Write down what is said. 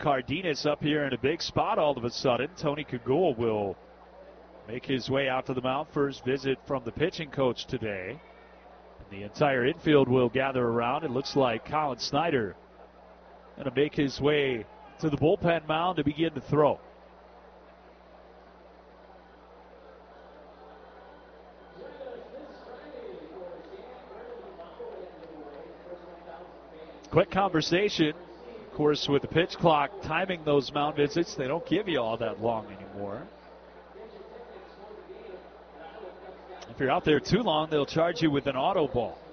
Cardenas up here in a big spot all of a sudden. Tony Kagul will make his way out to the mound. First visit from the pitching coach today. The entire infield will gather around. It looks like Colin Snyder going to make his way to the bullpen mound to begin to throw. Quick conversation, of course, with the pitch clock timing those mound visits. They don't give you all that long anymore. If you're out there too long, they'll charge you with an auto ball.